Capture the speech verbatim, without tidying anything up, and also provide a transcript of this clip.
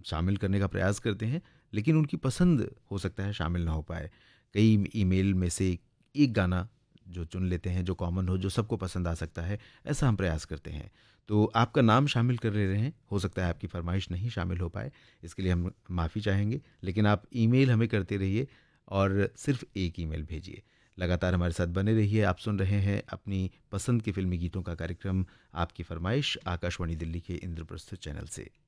शामिल करने का प्रयास करते हैं, लेकिन उनकी पसंद हो सकता है शामिल ना हो पाए। कई ईमेल में से एक गाना जो चुन लेते हैं, जो कॉमन हो, जो सबको पसंद आ सकता है, ऐसा हम प्रयास करते हैं। तो आपका नाम शामिल कर ले रहे हैं, हो सकता है आपकी फरमाइश नहीं शामिल हो पाए, इसके लिए हम माफ़ी चाहेंगे, लेकिन आप ईमेल हमें करते रहिए और सिर्फ़ एक ईमेल भेजिए। लगातार हमारे साथ बने रहिए। आप सुन रहे हैं अपनी पसंद के फ़िल्मी गीतों का कार्यक्रम आपकी फ़रमाइश, आकाशवाणी दिल्ली के इंद्रप्रस्थ चैनल से।